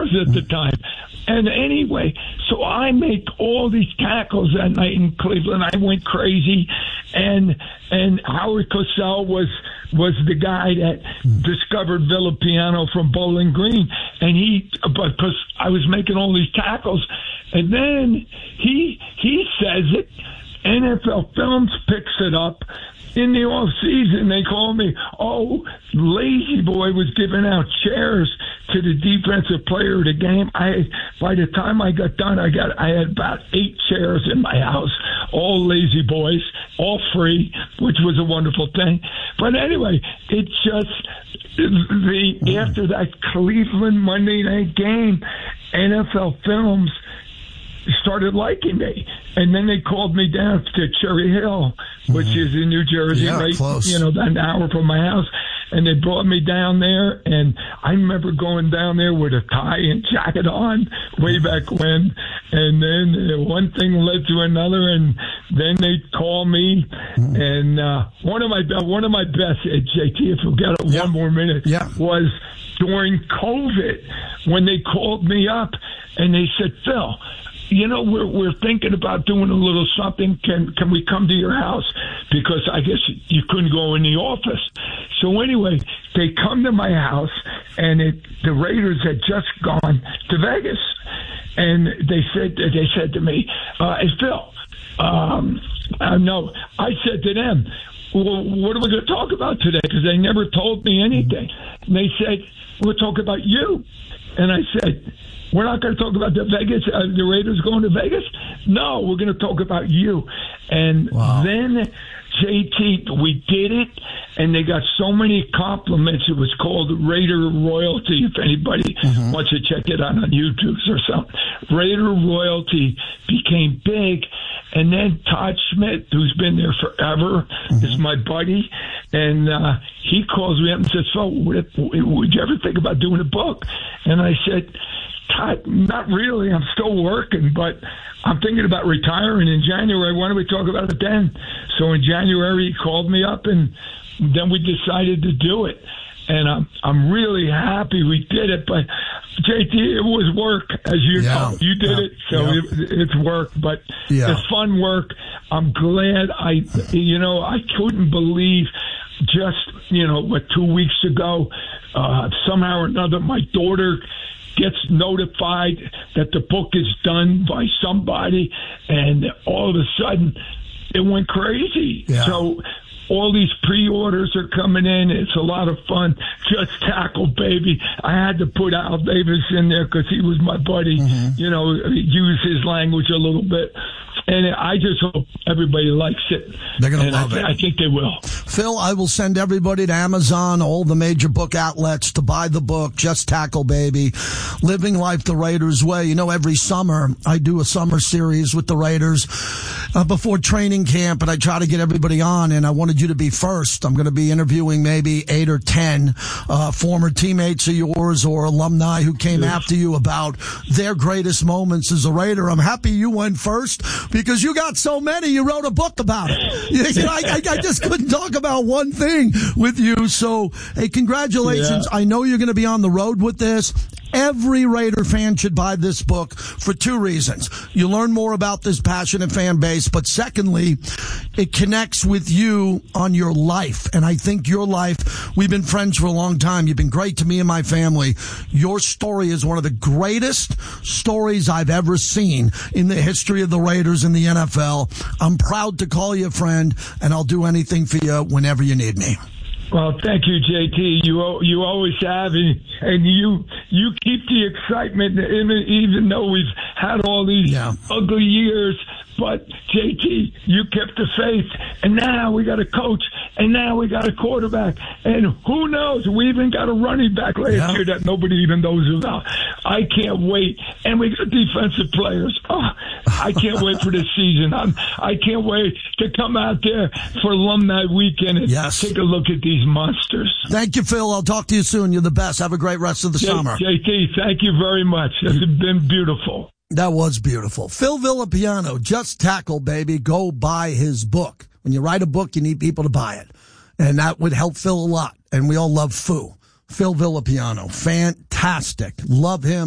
was at the time. And anyway, so I make all these tackles that night in Cleveland. I went crazy, and Howard Cosell was the guy that discovered Villapiano from Bowling Green, and because I was making all these tackles, and then he says it. NFL Films picks it up. In the off season, they call me, Lazy Boy was giving out chairs to the defensive player of the game. By the time I got done, I had about 8 chairs in my house, all Lazy Boys, all free, which was a wonderful thing. But anyway, it just after that Cleveland Monday night game, NFL Films started liking me, and then they called me down to Cherry Hill, which is in New Jersey, right? Close. An hour from my house, and they brought me down there, and I remember going down there with a tie and jacket on way back when, and then one thing led to another, and then they call me, and one of my best, JT, if we got one more minute, was during COVID when they called me up and they said, Phil, we're thinking about doing a little something. Can we come to your house? Because I guess you couldn't go in the office. So anyway, they come to my house, and the Raiders had just gone to Vegas, and they said to me, "Hey Phil, no." I said to them, "Well, what are we going to talk about today?" Because they never told me anything. And they said, "We'll talk about you." And I said, "We're not going to talk about the Raiders going to Vegas? No, we're going to talk about you." And then, JT, we did it, and they got so many compliments. It was called Raider Royalty, if anybody wants to check it out on YouTube or something. Raider Royalty became big, and then Todd Schmidt, who's been there forever, is my buddy, and he calls me up and says, "So, would you ever think about doing a book?" And I said, "Todd, not really. I'm still working, but I'm thinking about retiring in January. Why don't we talk about it then?" So in January, he called me up, and then we decided to do it. And I'm really happy we did it. But, JT, it was work, as you know. You did it, so it's work. But it's fun work. I'm glad I couldn't believe just, 2 weeks ago, somehow or another, my daughter gets notified that the book is done by somebody, and all of a sudden it went crazy. So all these pre-orders are coming in. It's a lot of fun. Just Tackle Baby. I had to put Al Davis in there because he was my buddy, use his language a little bit. And I just hope everybody likes it. They're going to love it. I think they will. Phil, I will send everybody to Amazon, all the major book outlets, to buy the book, Just Tackle Baby, Living Life the Raiders Way. Every summer I do a summer series with the Raiders before training camp, and I try to get everybody on, and I wanted you to be first. I'm going to be interviewing maybe 8 or 10 former teammates of yours or alumni who came after you about their greatest moments as a Raider. I'm happy you went first, because you got so many, you wrote a book about it. I just couldn't talk about one thing with you. So, hey, congratulations. I know you're going to be on the road with this. Every Raider fan should buy this book for 2 reasons. You learn more about this passionate fan base, but secondly, it connects with you on your life. And I think your life, we've been friends for a long time. You've been great to me and my family. Your story is one of the greatest stories I've ever seen in the history of the Raiders in the NFL. I'm proud to call you a friend, and I'll do anything for you whenever you need me. Well, thank you, JT. You always have, and you keep the excitement, even though we've had all these ugly years. But, JT, you kept the faith, and now we got a coach, and now we got a quarterback, and who knows? We even got a running back last year that nobody even knows about. I can't wait, and we got defensive players. I can't wait for this season. I can't wait to come out there for Alumni Weekend and take a look at these monsters. Thank you, Phil. I'll talk to you soon. You're the best. Have a great rest of the summer. JT, thank you very much. It's been beautiful. That was beautiful. Phil Villapiano, Just Tackle Baby. Go buy his book. When you write a book, you need people to buy it. And that would help Phil a lot. And we all love Phil Villapiano. Fantastic. Love him.